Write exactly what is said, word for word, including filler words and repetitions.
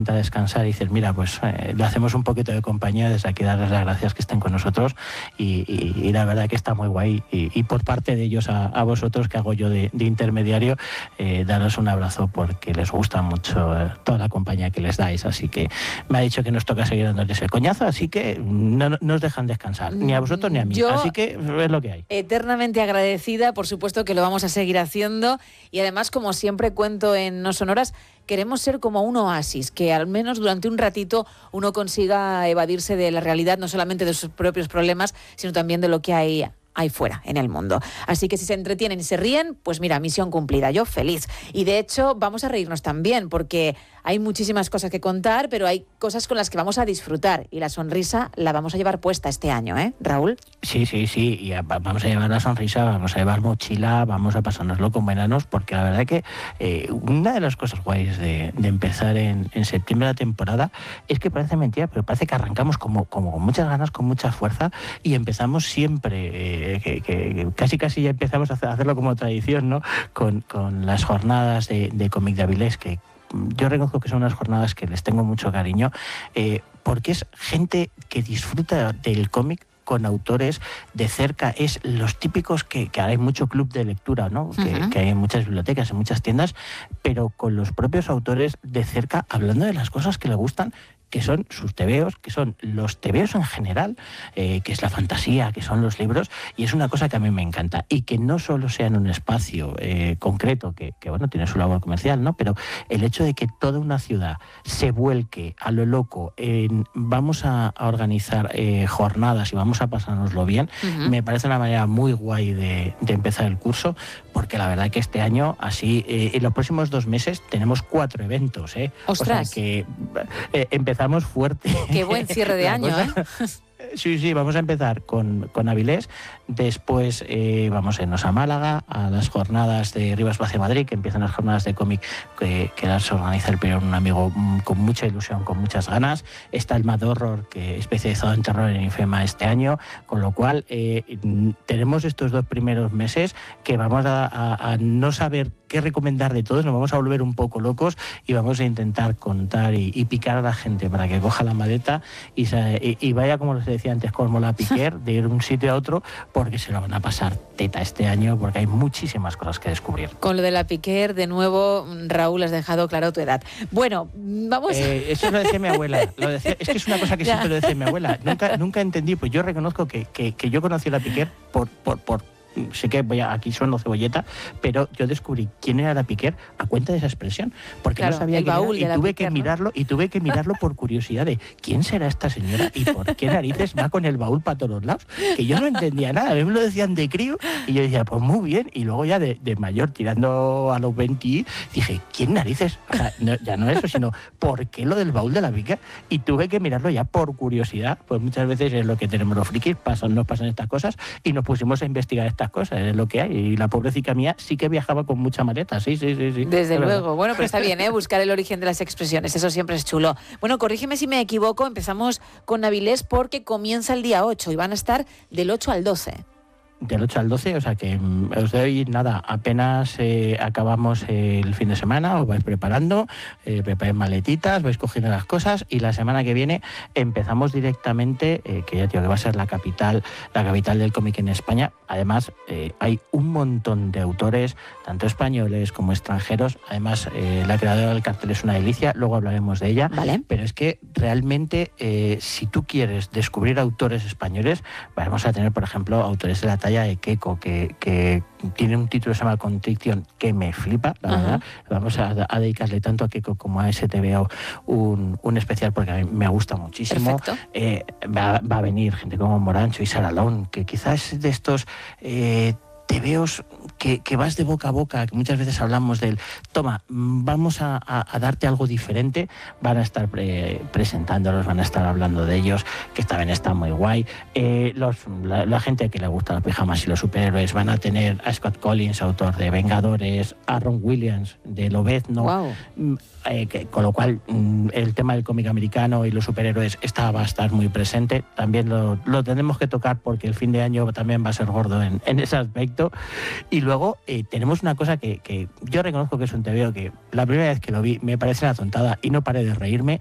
a descansar y dices, mira, pues eh, le hacemos un poquito de compañía, desde aquí darles las gracias que estén con nosotros y, y, y la verdad que está muy guay y, y por parte de ellos a, a vosotros que hago yo de, de intermediario, eh, daros un abrazo porque les gusta mucho eh, toda la compañía que les dais, así que me ha dicho que nos toca seguir dándoles el coñazo, así que no, no nos dejan descansar, ni a vosotros ni a mí, yo, así que es lo que hay. Eternamente agradecida, por supuesto que lo vamos a seguir haciendo y además, como siempre cuento en No Sonoras, queremos ser como un oasis, que al menos durante un ratito uno consiga evadirse de la realidad, no solamente de sus propios problemas, sino también de lo que hay ahí fuera, en el mundo. Así que si se entretienen y se ríen, pues mira, misión cumplida, yo feliz. Y de hecho, vamos a reírnos también, porque hay muchísimas cosas que contar, pero hay cosas con las que vamos a disfrutar, y la sonrisa la vamos a llevar puesta este año, ¿eh, Raúl? Sí, sí, sí, y vamos a llevar la sonrisa, vamos a llevar mochila, vamos a pasárnoslo con veranos, porque la verdad que eh, una de las cosas guays de, de empezar en, en septiembre la temporada es que parece mentira, pero parece que arrancamos como, como con muchas ganas, con mucha fuerza, y empezamos siempre... Eh, Que, que casi casi ya empezamos a hacerlo como tradición, ¿no? Con, con las jornadas de, de cómic de Avilés, que yo reconozco que son unas jornadas que les tengo mucho cariño, eh, porque es gente que disfruta del cómic con autores de cerca, es los típicos que, que ahora hay mucho club de lectura, ¿no? Que, uh-huh. que hay en muchas bibliotecas, en muchas tiendas, pero con los propios autores de cerca, hablando de las cosas que le gustan, que son sus tebeos, que son los tebeos en general, eh, que es la fantasía, que son los libros, y es una cosa que a mí me encanta, y que no solo sea en un espacio eh, concreto, que, que bueno, tiene su labor comercial, ¿no? Pero el hecho de que toda una ciudad se vuelque a lo loco, en, vamos a, a organizar eh, jornadas y vamos a pasárnoslo bien, uh-huh. me parece una manera muy guay de, de empezar el curso, porque la verdad que este año, así, eh, en los próximos dos meses, tenemos cuatro eventos, ¿eh? ¡Ostras! O sea que eh, empezamos Estamos fuerte. Qué buen cierre de año, ¿eh? Sí, sí, vamos a empezar con, con Avilés, después eh, vamos a irnos a Málaga, a las jornadas de Rivas Vacia Madrid, que empiezan las jornadas de cómic que, que las organiza el Perón, un amigo con mucha ilusión, con muchas ganas. Está el Mad Horror, que especializado en terror en IFEMA este año, con lo cual eh, tenemos estos dos primeros meses que vamos a, a, a no saber qué recomendar de todos, nos vamos a volver un poco locos y vamos a intentar contar y, y picar a la gente para que coja la maleta y, y, y vaya, como les decía antes, como la Piquer, de ir de un sitio a otro, porque se lo van a pasar teta este año, porque hay muchísimas cosas que descubrir. Con lo de la Piquer, de nuevo, Raúl, has dejado claro tu edad. Bueno, vamos... Eh, eso lo decía mi abuela. Lo decía, es que es una cosa que siempre lo decía mi abuela. Nunca, nunca entendí, pues yo reconozco que, que, que yo conocí a la Piquer por... por, por sé que voy a, aquí sueno cebolleta, pero yo descubrí quién era la Piquer a cuenta de esa expresión, porque claro, no sabía quién era, y tuve Piquer, que mirarlo, ¿no? y tuve que mirarlo por curiosidad de quién será esta señora y por qué narices va con el baúl para todos lados, que yo no entendía nada, a mí me lo decían de crío y yo decía, pues muy bien, y luego ya de, de mayor, tirando a los veinte, dije, ¿quién narices? O sea, no, ya no eso, sino ¿por qué lo del baúl de la Piquer? Y tuve que mirarlo ya por curiosidad, pues muchas veces es lo que tenemos los frikis, pasan, nos pasan estas cosas, y nos pusimos a investigar estas cosas, es lo que hay, y la pobrecita mía sí que viajaba con mucha maleta, sí, sí, sí. sí Desde luego, verdad. Bueno, pero está bien, ¿eh? Buscar el origen de las expresiones, eso siempre es chulo. Bueno, corrígeme si me equivoco, empezamos con Avilés porque comienza el día ocho y van a estar del ocho al doce. Del ocho al doce, o sea que os doy nada, apenas eh, acabamos el fin de semana, os vais preparando, eh, preparáis maletitas, vais cogiendo las cosas y la semana que viene empezamos directamente, eh, que ya digo que va a ser la capital, la capital del cómic en España. Además, eh, hay un montón de autores, tanto españoles como extranjeros. Además, eh, la creadora del cartel es una delicia, luego hablaremos de ella. Vale. Pero es que realmente, eh, si tú quieres descubrir autores españoles, vamos a tener, por ejemplo, autores de la talla de Keiko, que, que tiene un título que se llama Contriction que me flipa, la uh-huh. verdad. Vamos a, a dedicarle tanto a Keiko como a S T V O un, un especial porque a mí me gusta muchísimo. Eh, va, va a venir gente como Morancho y Saralón, que quizás de estos eh, tebeos que, que vas de boca a boca, que muchas veces hablamos del toma, vamos a, a, a darte algo diferente, van a estar pre, presentándolos, van a estar hablando de ellos, que también está muy guay. Eh, los, la, la gente que le gusta las pijamas y los superhéroes van a tener a Scott Collins, autor de Vengadores, a Ron Williams de Lobezno, wow. eh, que, con lo cual el tema del cómic americano y los superhéroes está, va a estar muy presente. También lo, lo tenemos que tocar porque el fin de año también va a ser gordo en, en ese aspecto. Y luego luego eh, tenemos una cosa que, que yo reconozco que es un tebeo que la primera vez que lo vi me parece una tontada y no paré de reírme,